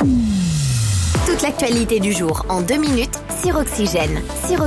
Toute l'actualité du jour en 2 minutes sur Oxygène.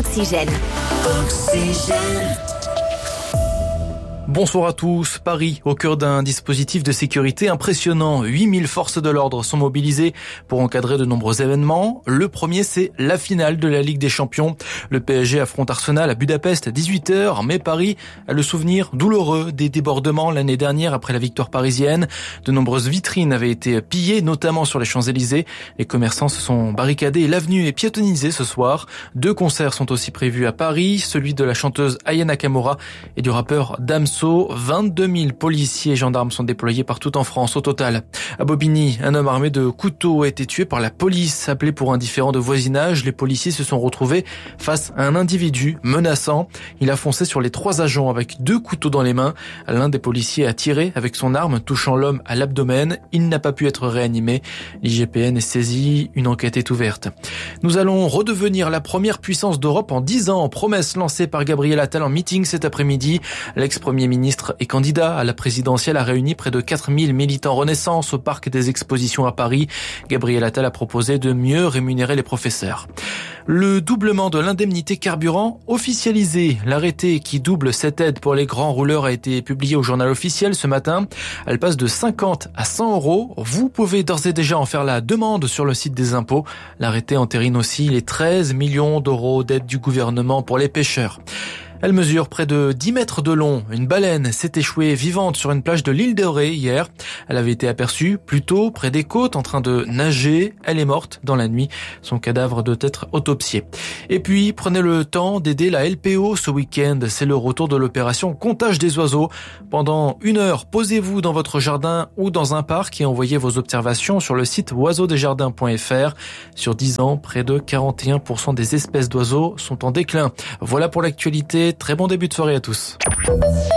Bonsoir à tous. Paris, au cœur d'un dispositif de sécurité impressionnant. 8000 forces de l'ordre sont mobilisées pour encadrer de nombreux événements. Le premier, c'est la finale de la Ligue des Champions. Le PSG affronte Arsenal à Budapest à 18h, mais Paris a le souvenir douloureux des débordements l'année dernière après la victoire parisienne. De nombreuses vitrines avaient été pillées, notamment sur les Champs-Élysées. Les commerçants se sont barricadés, l'avenue est piétonnisée ce soir. 2 concerts sont aussi prévus à Paris, celui de la chanteuse Aya Nakamura et du rappeur Damso. 22 000 policiers et gendarmes sont déployés partout en France au total. À Bobigny, un homme armé de couteau a été tué par la police. Appelé pour un différend de voisinage, les policiers se sont retrouvés face à un individu menaçant. Il a foncé sur les 3 agents avec 2 couteaux dans les mains. L'un des policiers a tiré avec son arme, touchant l'homme à l'abdomen. Il n'a pas pu être réanimé. L'IGPN est saisi. Une enquête est ouverte. Nous allons redevenir la première puissance d'Europe en 10 ans. Promesse lancée par Gabriel Attal en meeting cet après-midi. L'ex-premier ministre et candidat à la présidentielle a réuni près de 4000 militants Renaissance au parc des Expositions à Paris. Gabriel Attal a proposé de mieux rémunérer les professeurs. Le doublement de l'indemnité carburant officialisé. L'arrêté qui double cette aide pour les grands rouleurs a été publié au journal officiel ce matin. Elle passe de 50 à 100 euros. Vous pouvez d'ores et déjà en faire la demande sur le site des impôts. L'arrêté entérine aussi les 13 millions d'euros d'aide du gouvernement pour les pêcheurs. Elle mesure près de 10 mètres de long. Une baleine s'est échouée vivante sur une plage de l'île de Ré hier. Elle avait été aperçue plus tôt près des côtes en train de nager. Elle est morte dans la nuit. Son cadavre doit être autopsié. Et puis, prenez le temps d'aider la LPO ce week-end. C'est le retour de l'opération Comptage des oiseaux. Pendant 1 heure, posez-vous dans votre jardin ou dans un parc et envoyez vos observations sur le site oiseaudesjardins.fr. Sur 10 ans, près de 41% des espèces d'oiseaux sont en déclin. Voilà pour l'actualité. Très bon début de soirée à tous.